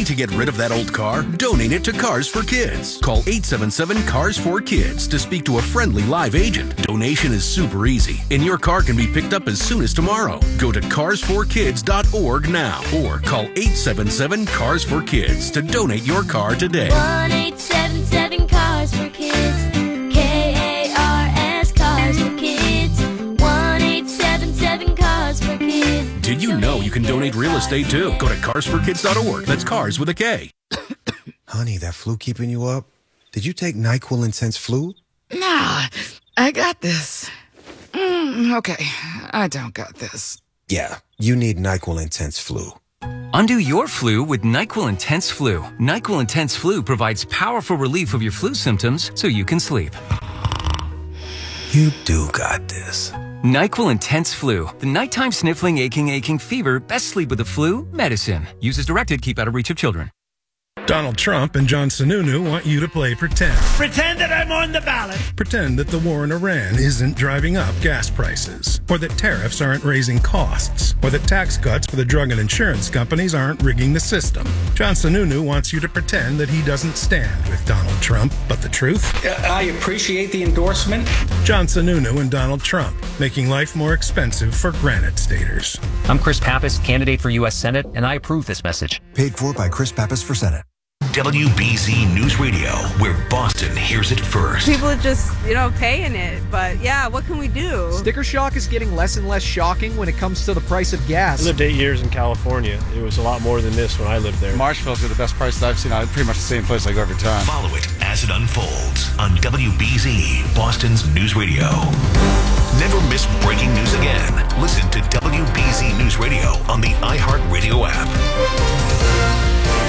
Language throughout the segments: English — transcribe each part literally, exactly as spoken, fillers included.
to get rid of that old car? Donate it to Cars for Kids. Call eight seven seven, C A R S four kids to speak to a friendly live agent. Donation is super easy, and your car can be picked up as soon as tomorrow. Go to cars for kids dot org now or call eight seven seven, C A R S four kids to donate your car today. one eight seven seven, C A R S for kids. K A R S, Cars for Kids. one eight seven seven, C A R S for Kids. Did you know you can donate real estate too? Go to cars for kids dot org. That's cars with a K. Honey, that flu keeping you up? Did you take NyQuil Intense Flu? Nah, I got this. Mm, okay, I don't got this. Yeah, you need NyQuil Intense Flu. Undo your flu with NyQuil Intense Flu. NyQuil Intense Flu provides powerful relief of your flu symptoms so you can sleep. You do got this. NyQuil Intense Flu. The nighttime sniffling, aching, aching fever. Best sleep with the flu medicine. Use as directed. Keep out of reach of children. Donald Trump and John Sununu want you to play pretend. Pretend that I'm on the ballot. Pretend that the war in Iran isn't driving up gas prices, or that tariffs aren't raising costs, or that tax cuts for the drug and insurance companies aren't rigging the system. John Sununu wants you to pretend that he doesn't stand with Donald Trump, but the truth? I appreciate the endorsement. John Sununu and Donald Trump, making life more expensive for Granite Staters. I'm Chris Pappas, candidate for U S Senate, and I approve this message. Paid for by Chris Pappas for Senate. W B Z News Radio, where Boston hears it first. People are just, you know, paying it. But yeah, what can we do? Sticker shock is getting less and less shocking when it comes to the price of gas. I lived eight years in California. It was a lot more than this when I lived there. Marshfield's are the best prices I've seen. I'm pretty much the same place I go every time. Follow it as it unfolds on W B Z, Boston's News Radio. Never miss breaking news again. Listen to W B Z News Radio on the iHeartRadio app.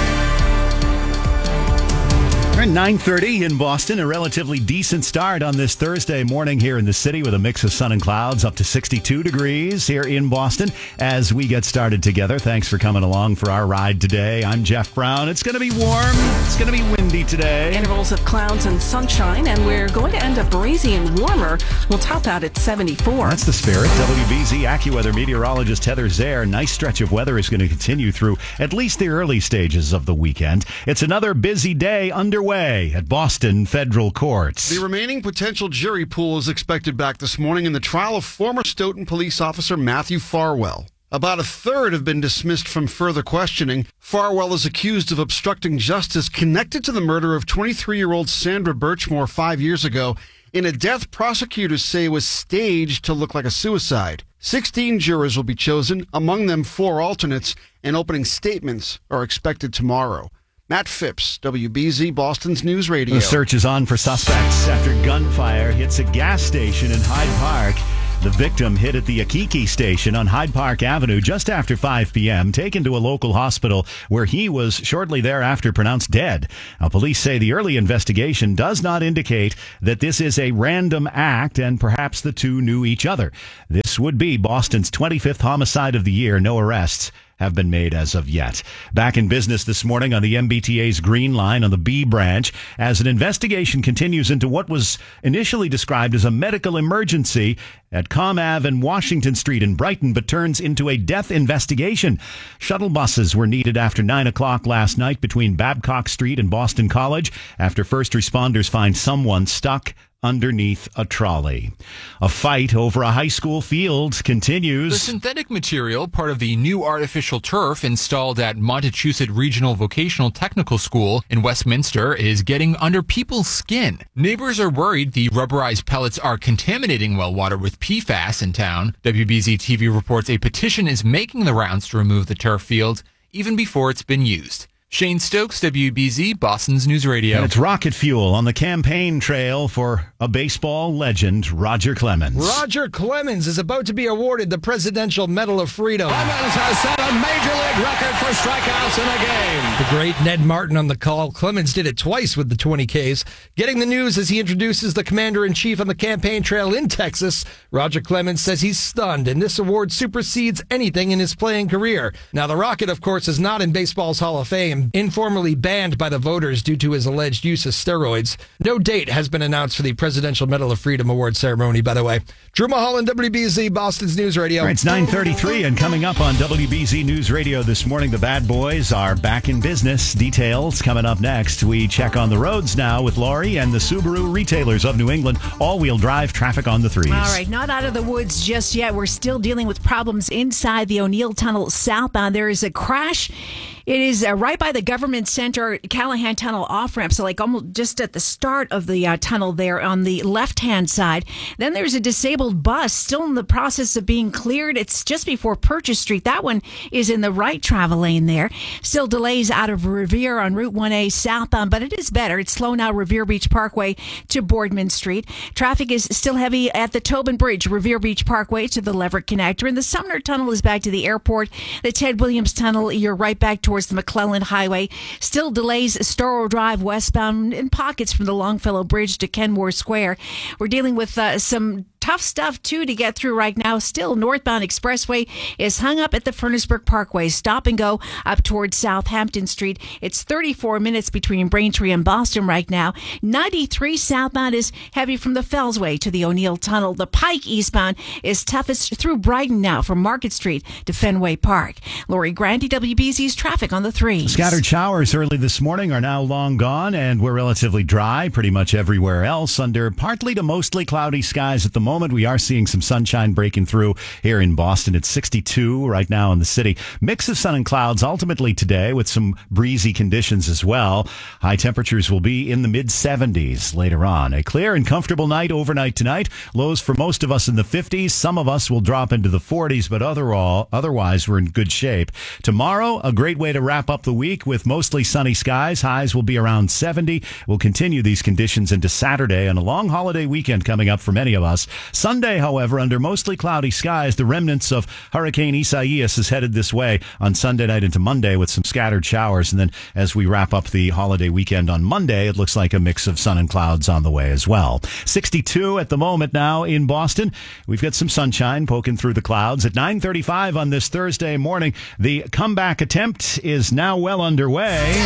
nine thirty in Boston, a relatively decent start on this Thursday morning here in the city with a mix of sun and clouds, up to sixty-two degrees here in Boston as we get started together. Thanks for coming along for our ride today. I'm Jeff Brown. It's going to be warm. It's going to be windy today. Intervals of clouds and sunshine, and we're going to end up breezy and warmer. We'll top out at seventy-four. That's the spirit. W B Z AccuWeather meteorologist Heather Zare. Nice stretch of weather is going to continue through at least the early stages of the weekend. It's another busy day underway at Boston federal courts. The remaining potential jury pool is expected back this morning in the trial of former Stoughton police officer Matthew Farwell. About a third have been dismissed from further questioning. Farwell is accused of obstructing justice connected to the murder of twenty-three-year-old Sandra Birchmore five years ago in a death prosecutors say was staged to look like a suicide. Sixteen jurors will be chosen, among them four alternates, and opening statements are expected tomorrow. Matt Phipps, W B Z, Boston's News Radio. The search is on for suspects after gunfire hits a gas station in Hyde Park. The victim hit at the Akiki station on Hyde Park Avenue just after five p.m., taken to a local hospital where he was shortly thereafter pronounced dead. Now, police say the early investigation does not indicate that this is a random act and perhaps the two knew each other. This would be Boston's twenty-fifth homicide of the year. No arrests have been made as of yet. Back in business this morning on the M B T A's Green Line on the B branch as an investigation continues into what was initially described as a medical emergency at Com Ave and Washington Street in Brighton, but turns into a death investigation. Shuttle buses were needed after nine o'clock last night between Babcock Street and Boston College after first responders find someone stuck underneath a trolley. A fight over a high school field continues. The synthetic material, part of the new artificial turf installed at Montechusett Regional Vocational Technical School in Westminster, is getting under people's skin. Neighbors are worried the rubberized pellets are contaminating well water with P FAS in town. W B Z T V reports a petition is making the rounds to remove the turf field, even before it's been used. Shane Stokes, W B Z, Boston's News Radio. And it's rocket fuel on the campaign trail for a baseball legend, Roger Clemens. Roger Clemens is about to be awarded the Presidential Medal of Freedom. Clemens has set a major league record for strikeouts in a game. The great Ned Martin on the call. Clemens did it twice with the twenty Ks. Getting the news as he introduces the commander-in-chief on the campaign trail in Texas. Roger Clemens says he's stunned, and this award supersedes anything in his playing career. Now, the Rocket, of course, is not in baseball's Hall of Fame, and informally banned by the voters due to his alleged use of steroids. No date has been announced for the Presidential Medal of Freedom Award ceremony, by the way. Drew Mulholland, W B Z, Boston's News Radio. All right, it's nine thirty-three, and coming up on W B Z News Radio this morning, the Bad Boys are back in business. Details coming up next. We check on the roads now with Lori and the Subaru retailers of New England. All-wheel drive traffic on the threes. All right, not out of the woods just yet. We're still dealing with problems inside the O'Neill Tunnel southbound. There is a crash. It is uh, right by the Government Center, Callahan Tunnel off-ramp, so like almost just at the start of the uh, tunnel there on the left-hand side. Then there's a disabled bus still in the process of being cleared. It's just before Purchase Street. That one is in the right travel lane there. Still delays out of Revere on Route one A southbound, but it is better. It's slow now, Revere Beach Parkway to Boardman Street. Traffic is still heavy at the Tobin Bridge, Revere Beach Parkway to the Leverett Connector. And the Sumner Tunnel is back to the airport. The Ted Williams Tunnel, you're right back towards the McClellan Highway. Still delays Storrow Drive westbound in pockets from the Longfellow Bridge to Kenmore Square. We're dealing with uh, some tough stuff, too, to get through right now. Still, northbound expressway is hung up at the Furnaceburg Parkway. Stop and go up towards Southampton Street. It's thirty-four minutes between Braintree and Boston right now. ninety-three southbound is heavy from the Fellsway to the O'Neill Tunnel. The Pike eastbound is toughest through Brighton now from Market Street to Fenway Park. Lori Grandi, W B Z's traffic on the three. Scattered showers early this morning are now long gone, and we're relatively dry pretty much everywhere else under partly to mostly cloudy skies at the moment. We are seeing some sunshine breaking through here in Boston. It's sixty-two right now in the city. Mix of sun and clouds ultimately today with some breezy conditions as well. High temperatures will be in the mid seventies later on. A clear and comfortable night overnight tonight. Lows for most of us in the fifties. Some of us will drop into the forties, but otherall, otherwise we're in good shape. Tomorrow, a great way to wrap up the week with mostly sunny skies. Highs will be around seventy. We'll continue these conditions into Saturday and a long holiday weekend coming up for many of us. Sunday, however, under mostly cloudy skies, the remnants of Hurricane Isaias is headed this way on Sunday night into Monday with some scattered showers. And then as we wrap up the holiday weekend on Monday, it looks like a mix of sun and clouds on the way as well. sixty-two at the moment now in Boston. We've got some sunshine poking through the clouds. At nine thirty-five on this Thursday morning, the comeback attempt is now well underway.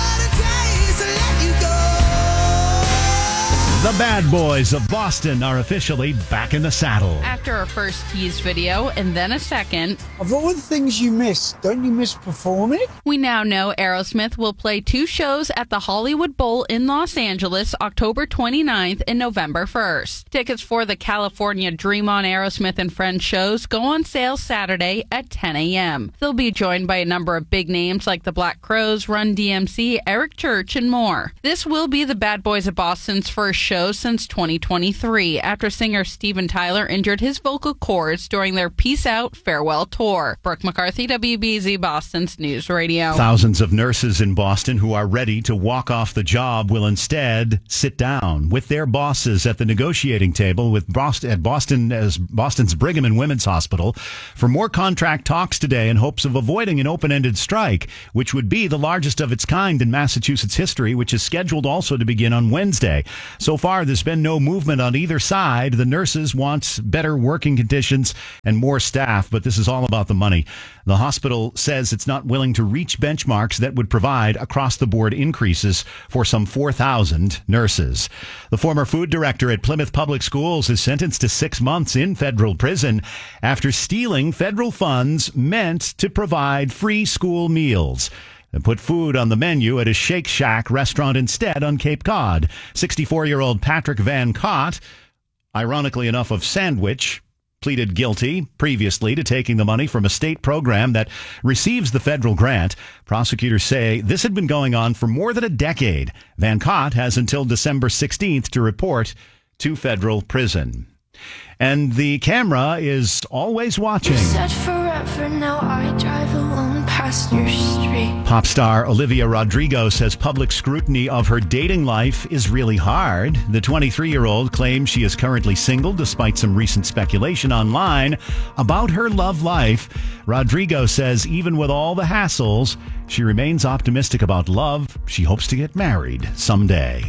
The Bad Boys of Boston are officially back in the saddle. After a first tease video and then a second. Of all the things you miss, don't you miss performing? We now know Aerosmith will play two shows at the Hollywood Bowl in Los Angeles, October twenty-ninth and November first. Tickets for the California Dream On Aerosmith and Friends shows go on sale Saturday at ten a.m. They'll be joined by a number of big names like the Black Crowes, Run D M C, Eric Church, and more. This will be the Bad Boys of Boston's first show since twenty twenty-three after singer Steven Tyler injured his vocal cords during their Peace Out farewell tour. Brooke McCarthy, W B Z Boston's News Radio. Thousands of nurses in Boston who are ready to walk off the job will instead sit down with their bosses at the negotiating table with Boston at Boston as Boston's Brigham and Women's Hospital for more contract talks today in hopes of avoiding an open-ended strike, which would be the largest of its kind in Massachusetts history, which is scheduled also to begin on Wednesday. So far, there's been no movement on either side. The nurses want better working conditions and more staff, but this is all about the money. The hospital says it's not willing to reach benchmarks that would provide across-the-board increases for some four thousand nurses. The former food director at Plymouth Public Schools is sentenced to six months in federal prison after stealing federal funds meant to provide free school meals and put food on the menu at a Shake Shack restaurant instead on Cape Cod. sixty-four-year-old Patrick Van Cott, ironically enough of Sandwich, pleaded guilty previously to taking the money from a state program that receives the federal grant. Prosecutors say this had been going on for more than a decade. Van Cott has until December sixteenth to report to federal prison. And the camera is always watching. Said forever, now I drive alone past your street. Pop star Olivia Rodrigo says public scrutiny of her dating life is really hard. The twenty-three-year-old claims she is currently single despite some recent speculation online about her love life. Rodrigo says even with all the hassles, she remains optimistic about love. She hopes to get married someday.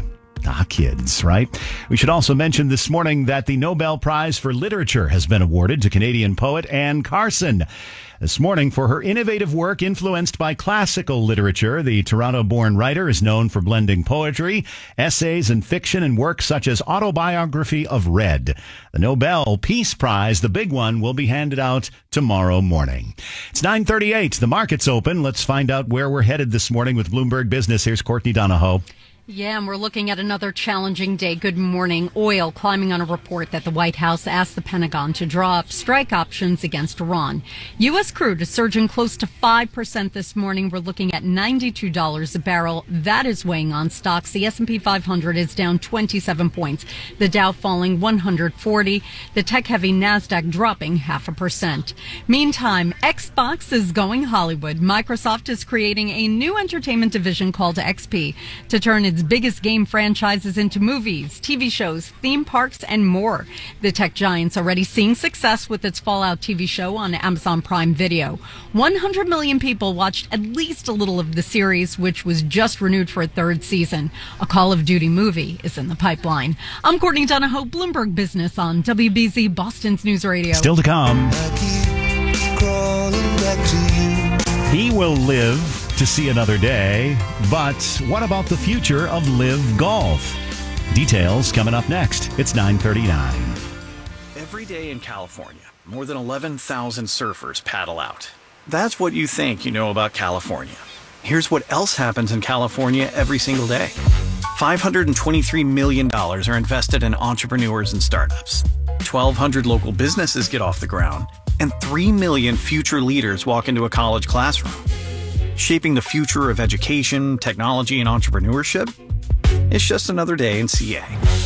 Ah, kids, right? We should also mention this morning that the Nobel Prize for Literature has been awarded to Canadian poet Anne Carson. This morning, for her innovative work influenced by classical literature, the Toronto-born writer is known for blending poetry, essays, and fiction in works such as Autobiography of Red. The Nobel Peace Prize, the big one, will be handed out tomorrow morning. It's nine thirty-eight. The market's open. Let's find out where we're headed this morning with Bloomberg Business. Here's Courtney Donahoe. Yeah, and we're looking at another challenging day. Good morning. Oil climbing on a report that the White House asked the Pentagon to draw up strike options against Iran. U S crude is surging close to five percent this morning. We're looking at ninety-two dollars a barrel. That is weighing on stocks. The S and P five hundred is down twenty-seven points. The Dow falling one hundred forty. The tech-heavy NASDAQ dropping half a percent. Meantime, Xbox is going Hollywood. Microsoft is creating a new entertainment division called X P to turn its biggest game franchises into movies, T V shows, theme parks, and more. The tech giant's already seeing success with its Fallout T V show on Amazon Prime Video. one hundred million people watched at least a little of the series, which was just renewed for a third season. A Call of Duty movie is in the pipeline. I'm Courtney Donahoe, Bloomberg Business on W B Z Boston's News Radio. Still to come. He will live to see another day, but what about the future of Live Golf? Details coming up next. It's nine thirty-nine. Every day in California, more than eleven thousand surfers paddle out. That's what you think you know about California. Here's what else happens in California every single day. five hundred twenty-three million dollars are invested in entrepreneurs and startups. twelve hundred local businesses get off the ground, and three million future leaders walk into a college classroom. Shaping the future of education, technology, and entrepreneurship? It's just another day in C A.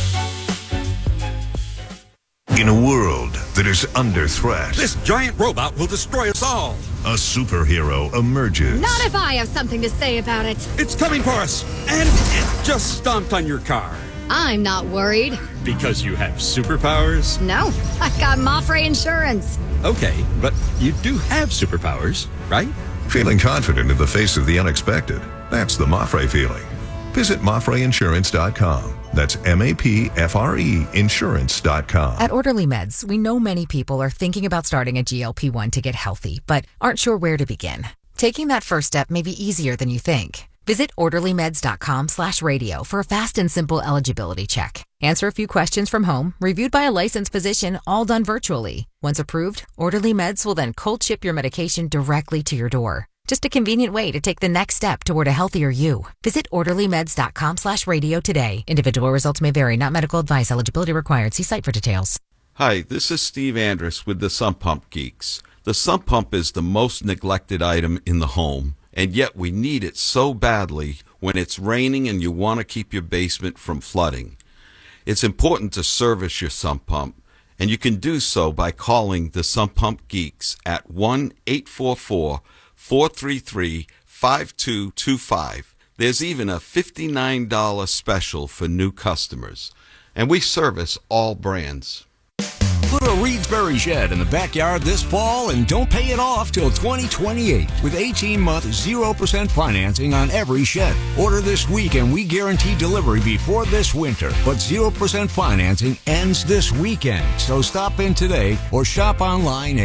In a world that is under threat, this giant robot will destroy us all. A superhero emerges. Not if I have something to say about it. It's coming for us, and it just stomped on your car. I'm not worried. Because you have superpowers? No, I've got Mafre Insurance. Okay, but you do have superpowers, right? Feeling confident in the face of the unexpected. That's the Mafre feeling. Visit Mafre Insurance dot com. That's M A P F R E Insurance dot com. At Orderly Meds, we know many people are thinking about starting a G L P one to get healthy, but aren't sure where to begin. Taking that first step may be easier than you think. Visit Orderly Meds dot com slash radio for a fast and simple eligibility check. Answer a few questions from home, reviewed by a licensed physician, all done virtually. Once approved, Orderly Meds will then cold ship your medication directly to your door. Just a convenient way to take the next step toward a healthier you. Visit Orderly Meds dot com slash radio today. Individual results may vary, not medical advice. Eligibility required. See site for details. Hi, this is Steve Andrus with the Sump Pump Geeks. The sump pump is the most neglected item in the home, and yet we need it so badly when it's raining and you want to keep your basement from flooding. It's important to service your sump pump, and you can do so by calling the Sump Pump Geeks at one eight four four, four three three, five two two five. There's even a fifty-nine dollars special for new customers, and we service all brands. Put a Reedsbury shed in the backyard this fall and don't pay it off till twenty twenty-eight with eighteen month zero percent financing on every shed. Order this week and we guarantee delivery before this winter. But zero percent financing ends this weekend. So stop in today or shop online at